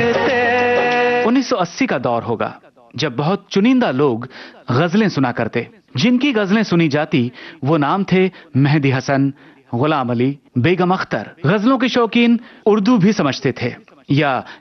1980 का दौर होगा जब बहुत चुनिंदा लोग गजलें सुना करते। जिनकी गजलें सुनी जाती वो नाम थे मेहदी हसन, गुलाम अली, बेगम अख्तर। गजलों के शौकीन उर्दू भी समझते थे या